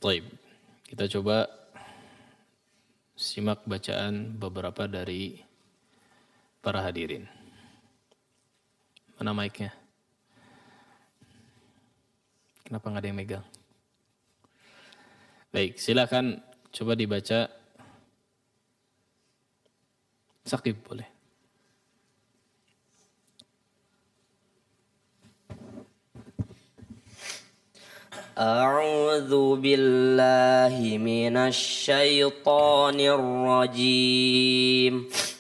Baik, kita coba simak bacaan beberapa dari para hadirin. Mana mic-nya? Kenapa nggak ada yang megang? Baik, silakan coba dibaca. Sakib boleh. أعوذ بالله من الشيطان الرجيم